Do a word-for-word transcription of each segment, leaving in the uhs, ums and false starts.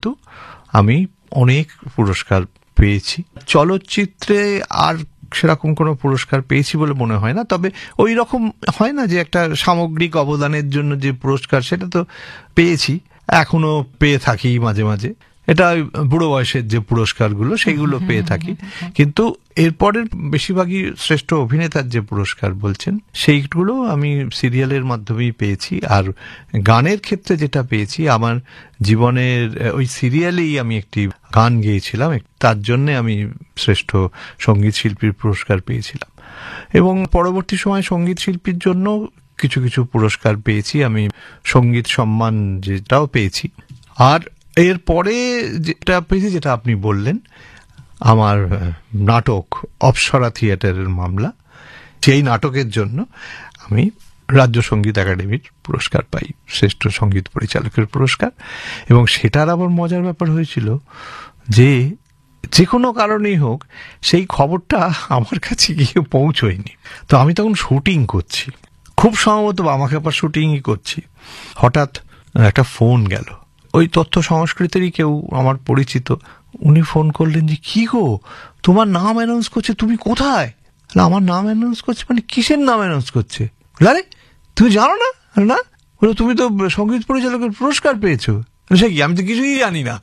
কিন্তু আমি অনেক পুরস্কার পেয়েছি। চলচ্চিত্রে আর সেরকম কোনো পুরস্কার পেয়েছি বলে মনে হয় না, তবে ওই রকম হয় না যে একটা সামগ্রিক অবদানের জন্য যে পুরস্কার, সেটা তো পেয়েছি, এখনো পেয়ে থাকি মাঝে মাঝে। এটা বুড়ো বয়সের যে পুরস্কারগুলো সেইগুলো পেয়ে থাকি, কিন্তু এরপরের বেশিরভাগই শ্রেষ্ঠ অভিনেতার যে পুরস্কার বলছেন সেইগুলো আমি সিরিয়ালের মাধ্যমেই পেয়েছি। আর গানের ক্ষেত্রে যেটা পেয়েছি, আমার জীবনের ওই সিরিয়ালেই আমি একটি গান গেয়েছিলাম, তার জন্যে আমি শ্রেষ্ঠ সঙ্গীত শিল্পীর পুরস্কার পেয়েছিলাম। এবং পরবর্তী সময় সঙ্গীত শিল্পীর জন্য কিছু কিছু পুরস্কার পেয়েছি, আমি সঙ্গীত সম্মান যেটাও পেয়েছি। আর এরপরে যেটা পেয়েছি, যেটা আপনি বললেন, আমার নাটক অপ্সরা থিয়েটারের মামলা, সেই নাটকের জন্য আমি রাজ্য সঙ্গীত একাডেমির পুরস্কার পাই, শ্রেষ্ঠ সঙ্গীত পরিচালকের পুরস্কার। এবং সেটার আবার মজার ব্যাপার হয়েছিল যে যে কোনো কারণেই হোক সেই খবরটা আমার কাছে গিয়ে পৌঁছয়নি। তো আমি তখন শুটিং করছি, খুব সম্ভবত আমাকে আবার শুটিংই করছি, হঠাৎ একটা ফোন গেল, ওই তথ্য সংস্কৃতিরই কেউ আমার পরিচিত, উনি ফোন করলেন যে কি গো, তোমার নাম অ্যানাউন্স করছে, তুমি কোথায়? আমার নাম অ্যানাউন্স করছে মানে কিসের নাম অ্যানাউন্স করছে? আরে তুমি জানো না? না, বলো তুমি তো সঙ্গীত পরিচালকের পুরস্কার পেয়েছো। সে কি, আমি তো কিছুই জানি না।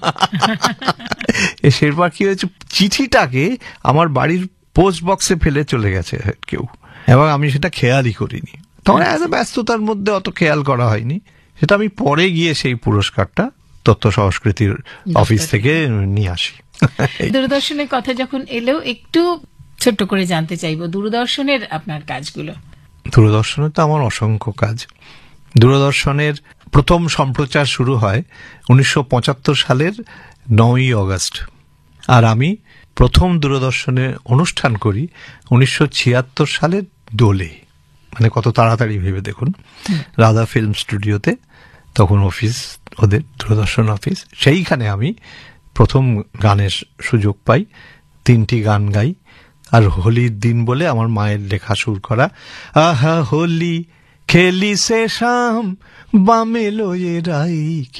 সেরপর কি হয়েছে, চিঠিটাকে আমার বাড়ির পোস্ট বক্সে ফেলে চলে গেছে কেউ, এবং আমি সেটা খেয়ালই করিনি। তখন এত ব্যস্ততার মধ্যে অত খেয়াল করা হয়নি। সেটা আমি পরে গিয়ে সেই পুরস্কারটা তথ্য সংস্কৃতির অফিস থেকে নিয়ে আসি। দূরদর্শনের কথা যখন এলো, একটু ছোট্ট করে জানতে চাইবো দূরদর্শনের আপনার কাজগুলো। দূরদর্শনে তো আমার অসংখ্য কাজ। দূরদর্শনের প্রথম সম্প্রচার শুরু হয় উনিশশো পঁচাত্তর সালের নয়ই অগস্ট, আর আমি প্রথম দূরদর্শনে অনুষ্ঠান করি উনিশশো ছিয়াত্তর সালের দোলে। মানে কত তাড়াতাড়ি ভেবে দেখুন, রাধা ফিল্ম স্টুডিওতে তখন অফিস, ওদের দূরদর্শন অফিস, সেইখানে আমি প্রথম গানের সুযোগ পাই, তিনটি গান গাই। আর হোলির দিন বলে আমার মায়ের লেখা সুর করা, আহা হোলি খেলি সে শাম বামে লয়ে রাই।